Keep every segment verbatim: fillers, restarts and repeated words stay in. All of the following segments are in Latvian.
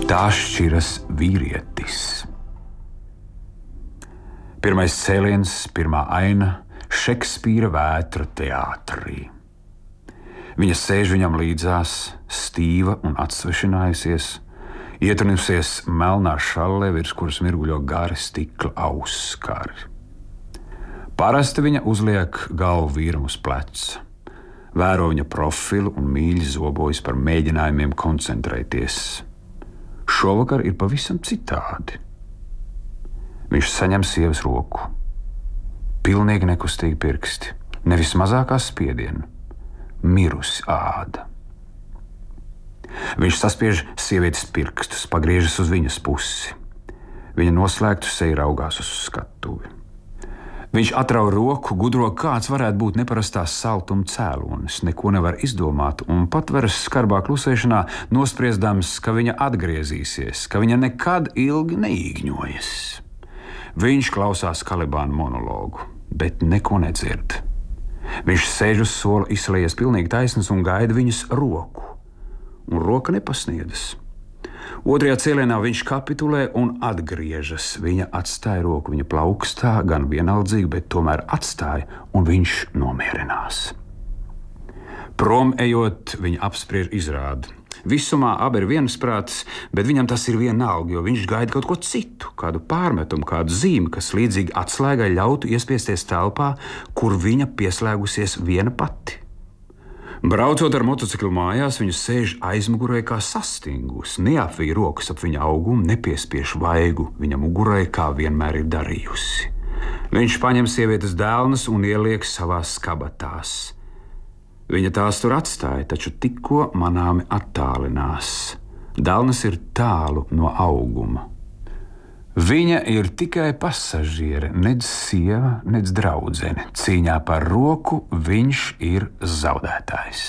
Tā šķiras vīrietis. Pirmais cēliens, pirmā aina - Šekspīra Vētra teātrī. Viņa sēž viņam līdzās, stīva un atsvešinājusies, ietrunusies melnā šallē, virs kuras mirguļo gari stikla auskari. Parasti viņa uzliek galvu vīram uz pleca, vēro viņa profilu un mīļi zobojas par mēģinājumiem koncentrēties. Šovakar ir pavisam citādi. Viņš saņem sievas roku. Pilnīgi nekustīgi pirksti, nevis mazākā spiediena, mirusi āda. Viņš saspiež sievietes pirkstus, pagriežas uz viņas pusi. Viņa noslēgtu seju raugās uz skatuvi. Viņš atrauj roku, gudro, kāds varētu būt neparastās saltuma cēlonis, neko nevar izdomāt un patveras skarbā klusēšanā, nospriesdams, ka viņa atgriezīsies, ka viņa nekad ilgi neīgņojas. Viņš klausās Kalibāna monologu, bet neko nedzird. Viņš sēž uz sola, izslēdzies pilnīgi taisns un gaida viņas roku, un roka nepasniedzas. Otrajā cēlienā viņš kapitulē un atgriežas. Viņa atstāja roku viņa plaukstā, gan vienaldzīgi, bet tomēr atstāja, un viņš nomierinās. Prom ejot, viņa apspriež izrādi. Visumā abi ir viensprātis, bet viņam tas ir vienalga, jo viņš gaida kaut ko citu, kādu pārmetumu, kādu zīmi, kas līdzīgi atslēgai ļautu iespiesties telpā, kur viņa pieslēgusies viena pati. Braucot ar motociklu mājās, viņa sēž aizmugurē kā sastingusi, neapvij rokas ap viņa augumu, nepiespiež vaigu viņa mugurē, kā vienmēr ir darījusi. Viņš paņem sievietes dēlnes un ieliek savās kabatās. Viņa tās tur atstāja, taču tikko manāmi attālinās. Dēlnes ir tālu no auguma. Viņa ir tikai pasažiere, nedz sieva, nedz draudzene. Cīņā par roku viņš ir zaudētājs.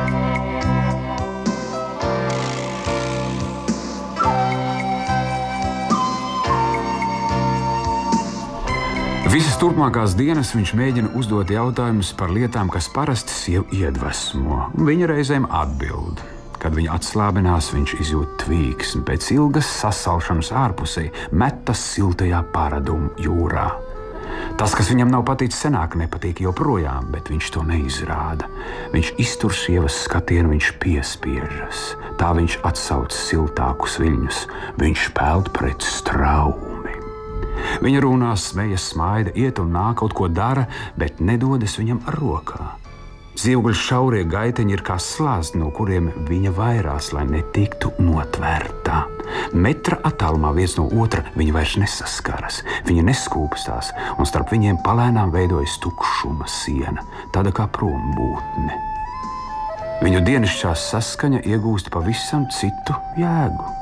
Visas turpmākās dienas viņš mēģina uzdot jautājumus par lietām, kas parasti sievu iedvesmo. Viņa reizēm atbild. Kad viņa atslābinās, viņš izjūt tvīksmi, pēc ilgas sasalšanas ārpusē metas siltajā pāradumu jūrā. Tas, kas viņam nav paticis senāk, nepatīk joprojām, bet viņš to neizrāda. Viņš iztur sievas skatienu, viņš piespiežas. Tā viņš atsauc siltākus viļņus, viņš peld pret straumi. Viņa runā, smejas, smaida, iet un nāk, kaut ko dara, bet nedodas viņam ar rokā. Zivguļu šaurie gaiteņi ir kā slāzdi, no kuriem viņa vairās, lai netiktu notvērtā. Metra attālumā viens no otra viņi vairs nesaskaras, viņi neskūpstās, un starp viņiem palēnām veidojas tukšuma siena, tāda kā prombūtne. Viņu dienasčā saskaņa iegūst pavisam citu jēgu.